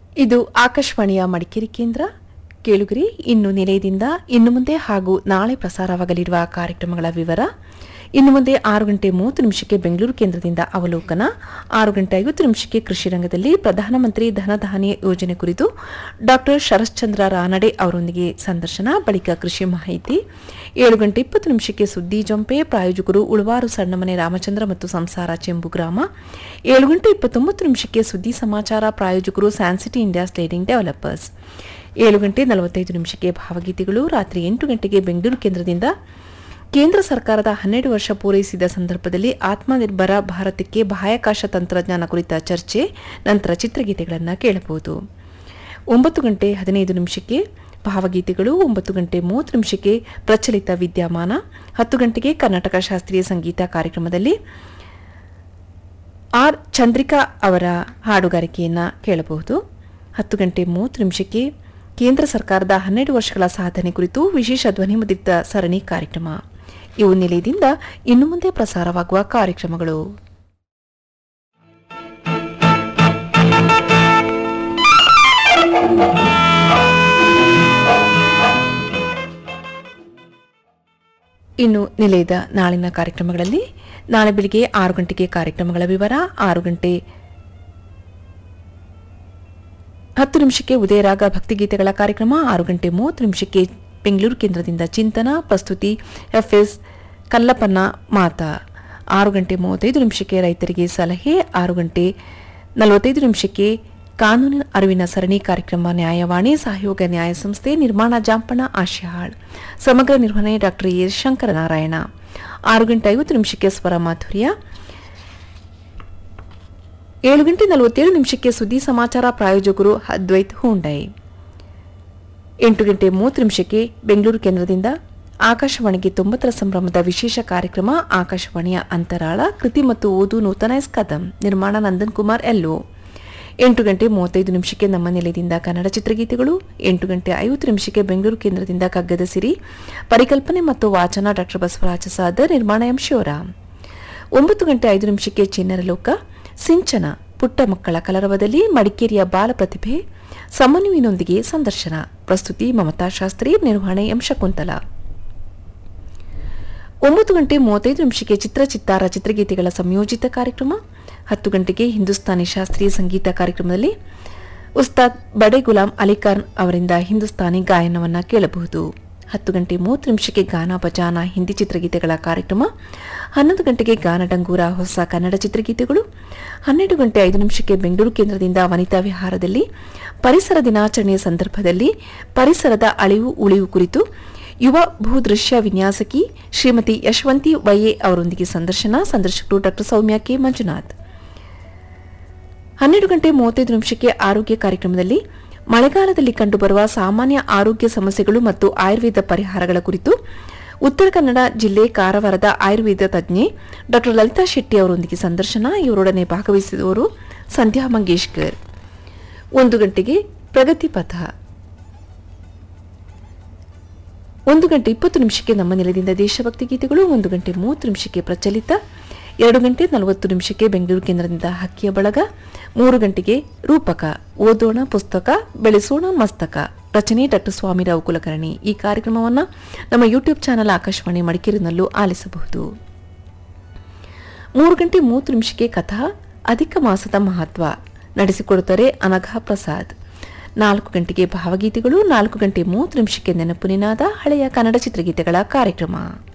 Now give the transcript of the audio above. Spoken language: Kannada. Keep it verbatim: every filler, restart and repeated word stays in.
ಇದು ಆಕಾಶವಾಣಿಯ ಮಡಿಕೇರಿ ಕೇಂದ್ರ. ಕೇಳುಗರಿ, ಇನ್ನು ನಿಲಯದಿಂದ ಇನ್ನು ಮುಂದೆ ಹಾಗೂ ನಾಳೆ ಪ್ರಸಾರವಾಗಲಿರುವ ಕಾರ್ಯಕ್ರಮಗಳ ವಿವರ. ಇನ್ನು ಮುಂದೆ ಆರು ಗಂಟೆ ಮೂವತ್ತು ನಿಮಿಷಕ್ಕೆ ಬೆಂಗಳೂರು ಕೇಂದ್ರದಿಂದ ಅವಲೋಕನ, ಆರು ಗಂಟೆ ಐವತ್ತು ನಿಮಿಷಕ್ಕೆ ಕೃಷಿ ರಂಗದಲ್ಲಿ ಪ್ರಧಾನಮಂತ್ರಿ ಧನಧಾನ್ಯ ಯೋಜನೆ ಕುರಿತು ಡಾಕ್ಟರ್ ಶರಶ್ಚಂದ್ರ ರಾನಡೆ ಅವರೊಂದಿಗೆ ಸಂದರ್ಶನ, ಬಳಿಕ ಕೃಷಿ ಮಾಹಿತಿ. ಏಳು ಗಂಟೆ ಇಪ್ಪತ್ತು ನಿಮಿಷಕ್ಕೆ ಸುದ್ದಿ ಜೊಂಪೆ, ಪ್ರಾಯೋಜಕರು ಉಳುವಾರು ಸಣ್ಣಮನೆ ರಾಮಚಂದ್ರ ಮತ್ತು ಸಂಸಾರ ಚೆಂಬು ಗ್ರಾಮ. ಏಳು ಗಂಟೆ ಇಪ್ಪತ್ತೊಂಬತ್ತು ನಿಮಿಷಕ್ಕೆ ಸುದ್ದಿ ಸಮಾಚಾರ, ಪ್ರಾಯೋಜಕರು ಸ್ಯಾನ್ಸಿಟಿ ಇಂಡಿಯಾ ಸ್ಲೇಡಿಂಗ್ ಡೆವಲಪರ್ಸ್. ಏಳು ಗಂಟೆ ನಲವತ್ತೈದು ನಿಮಿಷಕ್ಕೆ ಭಾವಗೀತೆಗಳು. ರಾತ್ರಿ ಎಂಟು ಗಂಟೆಗೆ ಬೆಂಗಳೂರು ಕೇಂದ್ರದಿಂದ ಕೇಂದ್ರ ಸರ್ಕಾರದ ಹನ್ನೆರಡು ವರ್ಷ ಪೂರೈಸಿದ ಸಂದರ್ಭದಲ್ಲಿ ಆತ್ಮನಿರ್ಭರ ಭಾರತಕ್ಕೆ ಬಾಹ್ಯಾಕಾಶ ತಂತ್ರಜ್ಞಾನ ಕುರಿತ ಚರ್ಚೆ, ನಂತರ ಚಿತ್ರಗೀತೆಗಳನ್ನು ಕೇಳಬಹುದು. ಒಂಬತ್ತು ಗಂಟೆ ಹದಿನೈದು ನಿಮಿಷಕ್ಕೆ ಭಾವಗೀತೆಗಳು. ಒಂಬತ್ತು ಗಂಟೆ ಮೂವತ್ತು ನಿಮಿಷಕ್ಕೆ ಪ್ರಚಲಿತ ವಿದ್ಯಮಾನ. ಹತ್ತು ಗಂಟೆಗೆ ಕರ್ನಾಟಕ ಶಾಸ್ತ್ರೀಯ ಸಂಗೀತ ಕಾರ್ಯಕ್ರಮದಲ್ಲಿ ಆರ್ ಚಂದ್ರಿಕಾ ಅವರ ಹಾಡುಗಾರಿಕೆಯನ್ನು ಕೇಳಬಹುದು. ಹತ್ತು ಗಂಟೆ ಮೂವತ್ತು ನಿಮಿಷಕ್ಕೆ ಕೇಂದ್ರ ಸರ್ಕಾರದ ಹನ್ನೆರಡು ವರ್ಷಗಳ ಸಾಧನೆ ಕುರಿತು ವಿಶೇಷ ಧ್ವನಿಮುದ್ರಿತ ಸರಣಿ ಕಾರ್ಯಕ್ರಮ. ಇವು ನಿಲಯದಿಂದ ಇನ್ನು ಮುಂದೆ ಪ್ರಸಾರವಾಗುವ ಕಾರ್ಯಕ್ರಮಗಳು. ಇನ್ನು ನಿಲಯದ ನಾಳಿನ ಕಾರ್ಯಕ್ರಮಗಳಲ್ಲಿ ನಾಳೆ ಬೆಳಿಗ್ಗೆ ಆರು ಗಂಟೆಗೆ ಕಾರ್ಯಕ್ರಮಗಳ ವಿವರ. ಆರು ಗಂಟೆ ಹತ್ತು ನಿಮಿಷಕ್ಕೆ ಉದಯರಾಗ ಭಕ್ತಿಗೀತೆಗಳ ಕಾರ್ಯಕ್ರಮ. ಆರು ಗಂಟೆ ಮೂವತ್ತು ನಿಮಿಷಕ್ಕೆ ಬೆಂಗಳೂರು ಕೇಂದ್ರದಿಂದ ಚಿಂತನ, ಪ್ರಸ್ತುತಿ ಎಫ್ಎಸ್ ಕಲ್ಲಪ್ಪನ ಮಾತಾ. ಆರು ಗಂಟೆ ಮೂವತ್ತೈದು ನಿಮಿಷಕ್ಕೆ ರೈತರಿಗೆ ಸಲಹೆ. ಆರು ಗಂಟೆ ನಲವತ್ತೈದು ನಿಮಿಷಕ್ಕೆ ಕಾನೂನಿನ ಅರಿವಿನ ಸರಣಿ ಕಾರ್ಯಕ್ರಮ ನ್ಯಾಯವಾಣಿ, ಸಹಯೋಗ ನ್ಯಾಯ ಸಂಸ್ಥೆ, ನಿರ್ಮಾಣ ಜಾಂಪಣ ಆಶಿಹಾಳ್, ಸಮಗ್ರ ನಿರ್ವಹಣೆ ಡಾಕ್ಟರ್ ಎ ಶಂಕರನಾರಾಯಣ. ಆರು ಗಂಟೆ ಐವತ್ತು ನಿಮಿಷಕ್ಕೆ ಸ್ವರ ಮಾಧುರ್ಯ. ಏಳು ಗಂಟೆ ನಲವತ್ತೇಳು ನಿಮಿಷಕ್ಕೆ ಸುದ್ದಿ ಸಮಾಚಾರ, ಪ್ರಾಯೋಜಕರು ಅದ್ವೈತ್ ಹುಂಡೈ. ಎಂಟು ಗಂಟೆ ಮೂವತ್ತು ನಿಮಿಷಕ್ಕೆ ಬೆಂಗಳೂರು ಕೇಂದ್ರದಿಂದ ಆಕಾಶವಾಣಿಗೆ ತೊಂಬತ್ತರ ಸಂಭ್ರಮದ ವಿಶೇಷ ಕಾರ್ಯಕ್ರಮ ಆಕಾಶವಾಣಿಯ ಅಂತರಾಳ, ಕೃತಿ ಮತ್ತು ಓದು ನೂತನ ಎಸ್ ಕದಂ, ನಿರ್ಮಾಣ ನಂದನ್ ಕುಮಾರ್ ಎಲ್ಲೋ. ಎಂಟು ಗಂಟೆ ಮೂವತ್ತೈದು ನಿಮಿಷಕ್ಕೆ ನಮ್ಮ ನಿಲಯದಿಂದ ಕನ್ನಡ ಚಿತ್ರಗೀತೆಗಳು. ಎಂಟು ಗಂಟೆ ಐವತ್ತು ನಿಮಿಷಕ್ಕೆ ಬೆಂಗಳೂರು ಕೇಂದ್ರದಿಂದ ಕಗ್ಗದ ಸಿರಿ, ಪರಿಕಲ್ಪನೆ ಮತ್ತು ವಾಚನ ಡಾಕ್ಟರ್ ಬಸವರಾಜ ಸಾದರ್, ನಿರ್ಮಾಣ ಎಂ ಶಿವರಾಮ್. ಒಂಬತ್ತು ಗಂಟೆ ಐದು ನಿಮಿಷಕ್ಕೆ ಚಿನ್ನರ ಲೋಕ, ಸಿಂಚನ, ಪುಟ್ಟ ಮಕ್ಕಳ ಕಲರವದಲ್ಲಿ ಮಡಿಕೇರಿಯ ಬಾಲ ಪ್ರತಿಭೆ ಸಮನ್ವಿನೊಂದಿಗೆ ಸಂದರ್ಶನ, ಪ್ರಸ್ತುತಿ ಮಮತಾ ಶಾಸ್ತ್ರಿ, ನಿರ್ವಹಣೆ ಎಂ ಶಕುಂತಲ. ಒಂಬತ್ತು ಗಂಟೆ ಮೂವತ್ತೈದು ನಿಮಿಷಕ್ಕೆ ಚಿತ್ರ ಚಿತ್ತಾರ ಚಿತ್ರಗೀತೆಗಳ ಸಂಯೋಜಿತ ಕಾರ್ಯಕ್ರಮ. ಹತ್ತು ಗಂಟೆಗೆ ಹಿಂದೂಸ್ತಾನಿ ಶಾಸ್ತ್ರೀಯ ಸಂಗೀತ ಕಾರ್ಯಕ್ರಮದಲ್ಲಿ ಉಸ್ತಾದ್ ಬಡೆ ಗುಲಾಂ ಅಲಿಖಾನ್ ಅವರಿಂದ ಹಿಂದೂಸ್ತಾನಿ ಗಾಯನವನ್ನು ಕೇಳಬಹುದು. ಹತ್ತು ಗಂಟೆ ಮೂವತ್ತು ನಿಮಿಷಕ್ಕೆ ಗಾನ ಬಜಾನ ಹಿಂದಿ ಚಿತ್ರಗೀತೆಗಳ ಕಾರ್ಯಕ್ರಮ. ಹನ್ನೊಂದು ಗಂಟೆಗೆ ಗಾನ ಡಂಗೂರ ಹೊಸ ಕನ್ನಡ ಚಿತ್ರಗೀತೆಗಳು. ಹನ್ನೆರಡು ಗಂಟೆ ಐದು ನಿಮಿಷಕ್ಕೆ ಬೆಂಗಳೂರು ಕೇಂದ್ರದಿಂದ ವನಿತಾ ವಿಹಾರದಲ್ಲಿ ಪರಿಸರ ದಿನಾಚರಣೆಯ ಸಂದರ್ಭದಲ್ಲಿ ಪರಿಸರದ ಅಳಿವು ಉಳಿವು ಕುರಿತು ಯುವ ಭೂದೃಶ್ಯ ವಿನ್ಯಾಸಕಿ ಶ್ರೀಮತಿ ಯಶವಂತಿ ವೈಎ ಅವರೊಂದಿಗೆ ಸಂದರ್ಶನ, ಸಂದರ್ಶಕರು ಡಾಕ್ಟರ್ ಸೌಮ್ಯ ಕೆ ಮಂಜುನಾಥ್. ಹನ್ನೆರಡು ಗಂಟೆ ಮೂವತ್ತೈದು ನಿಮಿಷಕ್ಕೆ ಆರೋಗ್ಯ ಕಾರ್ಯಕ್ರಮದಲ್ಲಿ ಮಳೆಗಾಲದಲ್ಲಿ ಕಂಡುಬರುವ ಸಾಮಾನ್ಯ ಆರೋಗ್ಯ ಸಮಸ್ಯೆಗಳು ಮತ್ತು ಆಯುರ್ವೇದ ಪರಿಹಾರಗಳ ಕುರಿತು ಉತ್ತರ ಕನ್ನಡ ಜಿಲ್ಲೆ ಕಾರವಾರದ ಆಯುರ್ವೇದ ತಜ್ಞೆ ಡಾಕ್ಟರ್ ಲಲಿತಾ ಶೆಟ್ಟಿ ಅವರೊಂದಿಗೆ ಸಂದರ್ಶನ, ಇವರೊಡನೆ ಭಾಗವಹಿಸಿದವರು ಸಂಧ್ಯಾ ಮಂಗೇಶ್ಕರ್. ಒಂದು ಗಂಟೆಗೆ ಪ್ರಗತಿ ಪಥ. ಒಂದು ಗಂಟೆ ಇಪ್ಪತ್ತು ನಿಮಿಷಕ್ಕೆ ನಮ್ಮ ನೆಲದಿಂದ ದೇಶಭಕ್ತಿ ಗೀತೆಗಳು. ಒಂದು ಗಂಟೆ ಮೂವತ್ತು ನಿಮಿಷಕ್ಕೆ ಪ್ರಚಲಿತ. ಎರಡು ಗಂಟೆ ನಲವತ್ತು ನಿಮಿಷಕ್ಕೆ ಬೆಂಗಳೂರು ಕೇಂದ್ರದಿಂದ ಹಕ್ಕಿಯ ಬಳಗ. ಮೂರು ಗಂಟೆಗೆ ರೂಪಕ, ಓದೋಣ ಪುಸ್ತಕ ಬೆಳೆಸೋಣ ಮಸ್ತಕ, ರಚನೆ ಡಾಕ್ಟರ್ ಸ್ವಾಮಿರಾವ್ ಕುಲಕರ್ಣಿ. ಈ ಕಾರ್ಯಕ್ರಮವನ್ನು ನಮ್ಮ ಯೂಟ್ಯೂಬ್ ಚಾನೆಲ್ ಆಕಾಶವಾಣಿ ಮಡಿಕೇರಿನಲ್ಲೂ ಆಲಿಸಬಹುದು. ಮೂರು ಗಂಟೆ ಮೂವತ್ತು ನಿಮಿಷಕ್ಕೆ ಕಥಾ ಅಧಿಕ ಮಾಸದ ಮಹತ್ವ ನಡೆಸಿಕೊಡುತ್ತಾರೆ ಅನಘಾ ಪ್ರಸಾದ್. ನಾಲ್ಕು ಗಂಟೆಗೆ ಭಾವಗೀತೆಗಳು. ನಾಲ್ಕು ಗಂಟೆ ಮೂವತ್ತು ನಿಮಿಷಕ್ಕೆ ನೆನಪು ನಿನಾದ ಹಳೆಯ ಕನ್ನಡ ಚಿತ್ರಗೀತೆಗಳ ಕಾರ್ಯಕ್ರಮ.